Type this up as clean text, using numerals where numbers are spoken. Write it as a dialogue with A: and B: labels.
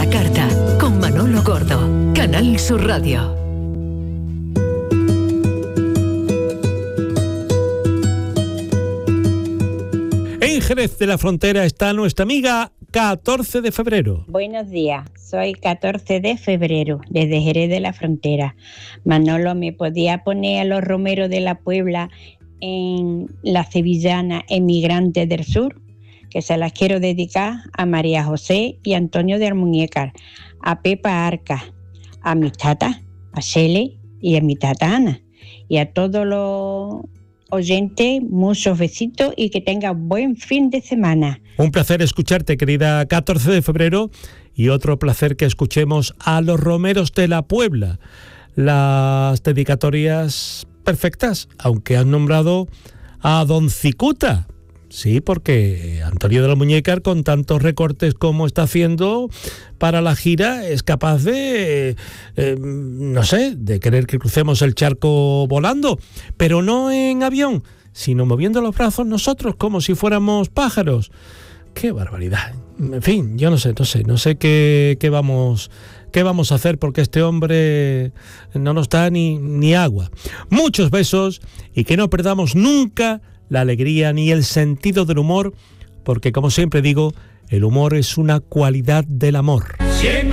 A: la carta, con Manolo Gordo, Canal Sur Radio.
B: En Jerez de la Frontera está nuestra amiga 14 de febrero.
C: Buenos días, soy 14 de febrero, desde Jerez de la Frontera. Manolo, ¿me podía poner a los romeros de la Puebla en la sevillana Emigrantes del Sur? Que se las quiero dedicar a María José y Antonio de Almuñécar, a Pepa Arca, a mi tata, a Shelley y a mi tata Ana, y a todos los oyentes, muchos besitos y que tengan buen fin de semana.
B: Un placer escucharte, querida 14 de febrero, y otro placer que escuchemos a los romeros de la Puebla. Las dedicatorias perfectas, aunque has nombrado a Don Cicuta. Sí, porque Antonio de la Muñécar, con tantos recortes como está haciendo para la gira, es capaz de, no sé, de querer que crucemos el charco volando, pero no en avión, sino moviendo los brazos nosotros como si fuéramos pájaros. ¡Qué barbaridad! En fin, yo no sé qué vamos a hacer, porque este hombre no nos da ni agua. Muchos besos, y que no perdamos nunca la alegría ni el sentido del humor, porque como siempre digo, el humor es una cualidad del amor. Siempre